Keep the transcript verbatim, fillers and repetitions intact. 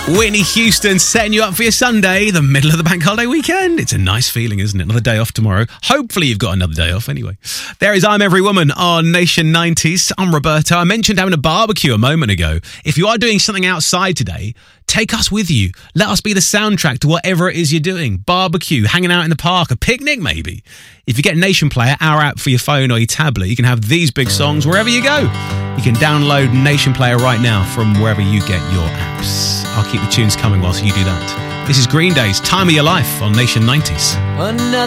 Whitney Houston setting you up for your Sunday, the middle of the bank holiday weekend. It's a nice feeling, isn't it? Another day off tomorrow. Hopefully you've got another day off anyway. There is I'm Every Woman on Nation nineties. I'm Roberto. I mentioned having a barbecue a moment ago. If you are doing something outside today, take us with you. Let us be the soundtrack to whatever it is you're doing. Barbecue, hanging out in the park, a picnic maybe. If you get Nation Player, our app for your phone or your tablet, you can have these big songs wherever you go. You can download Nation Player right now from wherever you get your apps. I'll keep the tunes coming whilst you do that. This is Green Day's Time of Your Life on Nation nineties. Another